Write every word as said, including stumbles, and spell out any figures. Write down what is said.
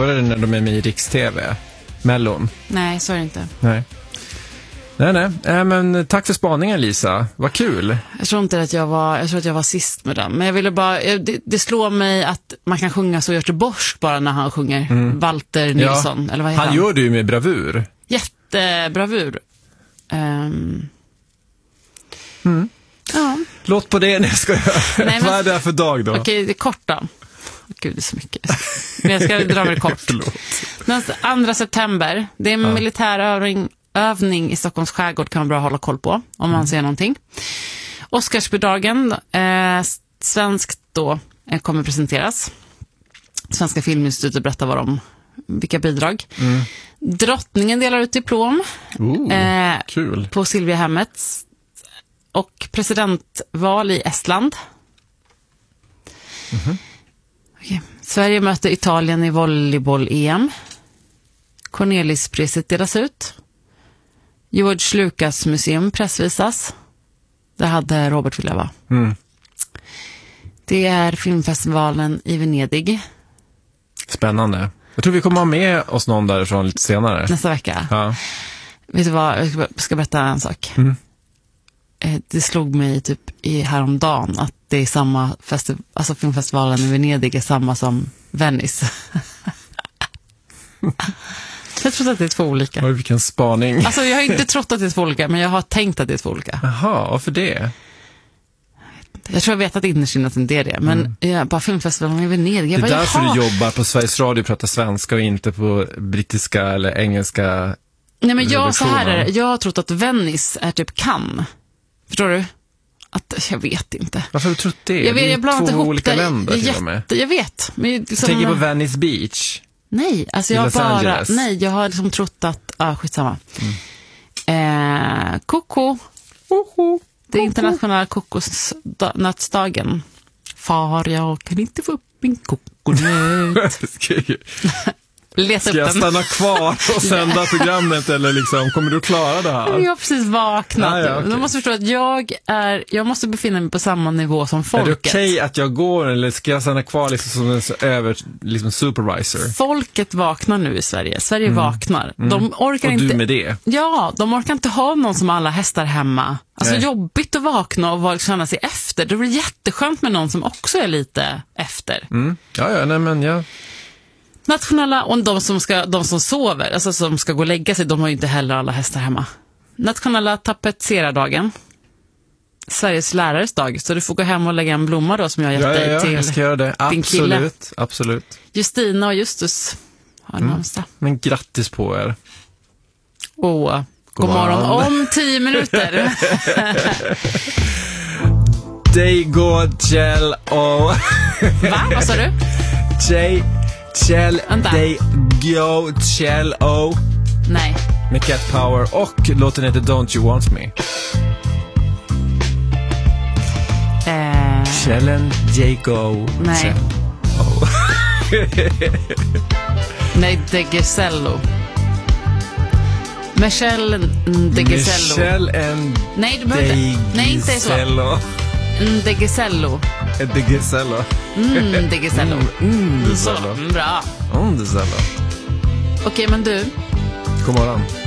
Var det när de är med i Riks-tv? Mellon? Nej, så är det inte. Nej. Nej, nej. Äh, men tack för spaningen, Lisa. Vad kul. Jag tror inte att jag var, jag tror att jag var sist med den. Men jag ville bara, det, det slår mig att man kan sjunga så Göteborgsk bara när han sjunger. Mm. Walter Nilsson, ja, eller vad heter han? Han gör det ju med bravur. Jättebravur. Um... Mm. Ja. Låt på det, när jag ska göra. Nej, men... Vad är det här för dag då? Okej, det är kort då. Gud, det är så mycket. Men jag ska dra mig kort. Den andra september, det är en ja. militärövning övning i Stockholms skärgård, kan man bra hålla koll på om man mm. ser någonting. Oscarsbidragen, eh, svenskt då, eh, kommer presenteras. Svenska Filminstitutet berättar vad de, vilka bidrag. Mm. Drottningen delar ut diplom. Ooh, eh, kul. På Silviahemmet. Och presidentval i Estland. Mm-hmm. Okay. Sverige möter Italien i volleyboll-E M. Cornelispriset delas ut. George Lucas museum pressvisas. Det hade Robert velat vara. Mm. Det är filmfestivalen i Venedig. Spännande. Jag tror vi kommer ha med oss någon därifrån lite senare. Nästa vecka. Ja. Vet du vad, jag ska berätta en sak. Mm. Det slog mig typ i häromdagen att det är samma festi- alltså filmfestivalen i Venedig är samma som Venice. Jag tror att det är två olika. Oj, vilken spaning. Alltså jag har inte trott att det är två olika, men jag har tänkt att det är två olika. Jaha, varför det? Jag tror jag vet att innerst inne att det är det. Men mm. jag bara filmfestivalen i Venedig. Jag det är bara, därför jaha. du jobbar på Sveriges Radio och pratar svenska och inte på brittiska eller engelska. Nej, men jag, så här är det. Jag har trott att Venice är typ Cannes. Förstår du? Att, jag vet inte. Varför har du trott det? Jag vet, jag det är två olika det. länder till Jätte, och med. Jag vet. Men liksom, jag tänker på Venice Beach. Nej, alltså jag har Los bara... Angeles. Nej, jag har liksom trott att... Ja, ah, skitsamma. Mm. Eh, koko. Oho. Det är internationella kokosnötsdagen. Far, jag kan inte få upp min kokonöt. Leta Ska jag stanna kvar och sända programmet eller liksom, kommer du klara det här? Jag har precis vaknat. Ah, ja, okay. Du måste förstå att jag är, jag måste befinna mig på samma nivå som folket. Är det okej okay att jag går eller ska jag stanna kvar liksom som en över, liksom supervisor? Folket vaknar nu i Sverige. Sverige mm. vaknar. Mm. De orkar och inte. du med det? Ja, de orkar inte ha någon som alla hästar hemma. Alltså Nej. Jobbigt att vakna och känna sig efter. Det blir jätteskönt med någon som också är lite efter. Mm. Ja, ja, nej men ja. Nationella, och de som, ska, de som sover, alltså som ska gå och lägga sig, de har ju inte heller alla hästar hemma. Nationella tapetserardagen. Sveriges lärares dag. Så du får gå hem och lägga en blomma då som jag har gett ja, dig ja, till jag ska göra det. din absolut, kille. Absolut. Justina och Justus har mm. namnsdag. Men grattis på er. Åh, god, god morgon. morgon. Om tio minuter. Day God Kjell och... Va? Vad sa du? Jay... Kjell, Day, Go, Kjell, O. Nej. Med Cat Power och låten heter Don't You Want Me. Eh. Kjellen, Jay, Go. Nej. Kjell, O. Nej, Degesello. Michelle Degesello. Michelle and Nej, du behöver inte. Nej, inte så. Degesello. Degesello. Mm, Degesello. Mm, så, bra. Mm, Degesello. Okej, men du. God morgon.